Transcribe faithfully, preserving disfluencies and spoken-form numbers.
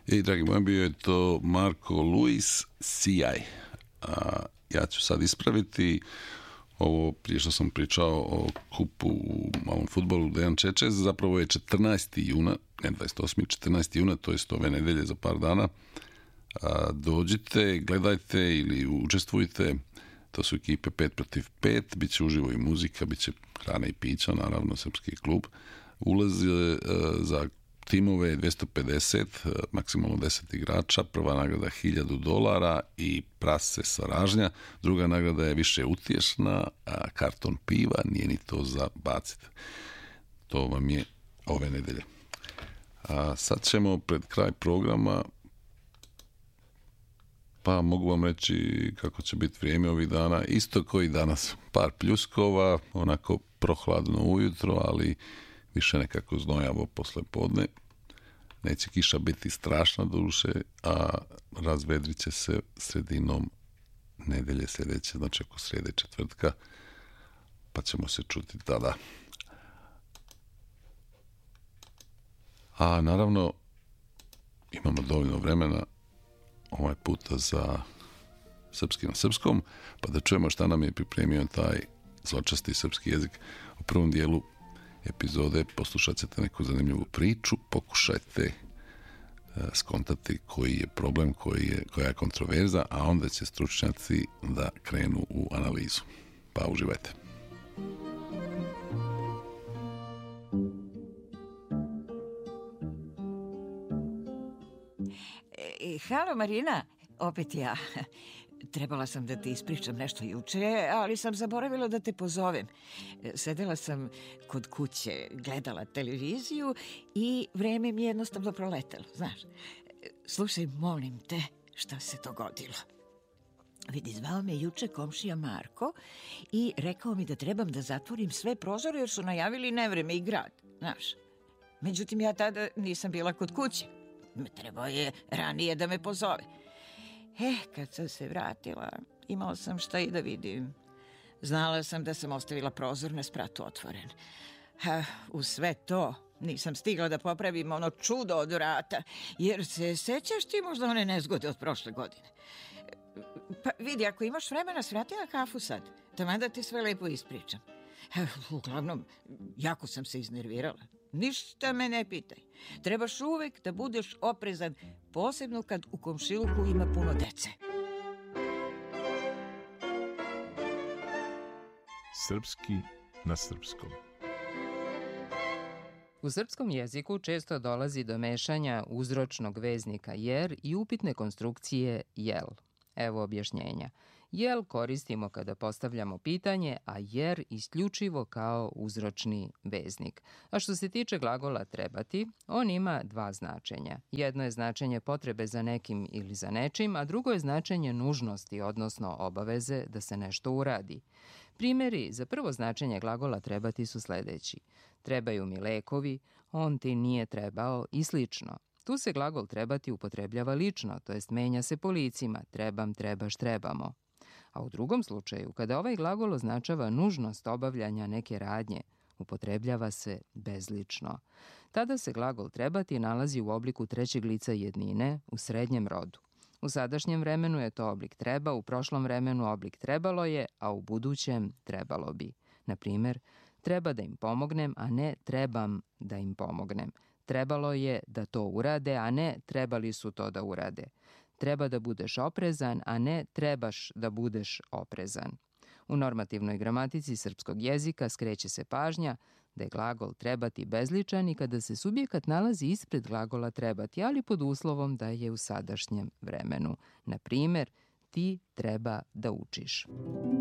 I dragi moji, bio je to Marko Luis Sijaj. A, ja ću sad ispraviti ovo prije što sam pričao o kupu u malom fudbalu Dejan Čečez, zapravo je četrnaestog juna, ne dvadeset osmog četrnaestog juna, to je ove nedelje za par dana. A, dođite, gledajte ili učestvujte, to su ekipe pet protiv pet, bit će uživo i muzika, bit će hrana i pića, naravno, srpski klub. Ulaz je za timove dvjesto pedeset, maksimalno deset igrača, prva nagrada hiljadu dolara i prase sa ražnja, druga nagrada je više utješna, a karton piva, nije ni to za baciti. To vam je ove nedelje. A sad ćemo pred kraj programa, pa mogu vam reći kako će biti vrijeme ovih dana, isto koji danas, par pljuskova, onako prohladno ujutro, ali više nekako znojavo posle podne. Neće kiša biti strašna duše, a razvedrit će se sredinom nedelje sljedeće, znači oko srijede četvrtka, pa ćemo se čuti tada. A naravno, imamo dovoljno vremena ovaj puta za srpski na srpskom, pa da čujemo šta nam je pripremio taj zločasti srpski jezik. U prvom dijelu epizode poslušat ćete neku zanimljivu priču, pokušajte uh, skontati koji je problem, koji je, koja je kontroverza, a onda će stručnjaci da krenu u analizu. Pa uživajte. E, halo Marina, opet ja. Trebala sam da ti ispričam nešto juče, ali sam zaboravila da te pozovem. Sedela sam kod kuće, gledala televiziju i vreme mi je jednostavno proletelo, znaš. Slušaj, molim te, šta se dogodilo? Vidi, zvao me juče komšija Marko i rekao mi da trebam da zatvorim sve prozore jer su najavili nevreme i grad, znaš. Međutim, ja tada nisam bila kod kuće. Trebao je ranije da me pozove. Eh, kad sam se vratila, imala sam šta i da vidim. Znala sam da sam ostavila prozor na spratu otvoren. Ha, u sve to nisam stigla da popravim ono čudo od vrata, jer se sećaš ti možda one nezgode od prošle godine. Pa vidi, ako imaš vremena, svrati na kafu sad, taman da ti sve lepo ispričam. Ha, uglavnom, jako sam se iznervirala. Ništa me ne pitaj. Trebaš uvek da budeš oprezan, posebno kad u komšiluku ima puno dece. Srpski na srpskom. U srpskom jeziku često dolazi do mešanja uzročnog veznika jer i upitne konstrukcije jel. Evo objašnjenja. Jel koristimo kada postavljamo pitanje, a jer isključivo kao uzročni veznik. A što se tiče glagola trebati, on ima dva značenja. Jedno je značenje potrebe za nekim ili za nečim, a drugo je značenje nužnosti, odnosno obaveze da se nešto uradi. Primjeri za prvo značenje glagola trebati su sledeći. Trebaju mi lekovi, on ti nije trebao i slično. Tu se glagol trebati upotrebljava lično, to jest menja se po licima, trebam, trebaš, trebamo. A u drugom slučaju, kada ovaj glagol označava nužnost obavljanja neke radnje, upotrebljava se bezlično. Tada se glagol trebati nalazi u obliku trećeg lica jednine u srednjem rodu. U sadašnjem vremenu je to oblik treba, u prošlom vremenu oblik trebalo je, a u budućem trebalo bi. Na primjer, treba da im pomognem, a ne trebam da im pomognem. Trebalo je da to urade, a ne trebali su to da urade. Treba da budeš oprezan, a ne trebaš da budeš oprezan. U normativnoj gramatici srpskog jezika skreće se pažnja da je glagol trebati bezličan i kada se subjekat nalazi ispred glagola trebati, ali pod uslovom da je u sadašnjem vremenu. Na primjer, ti treba da učiš.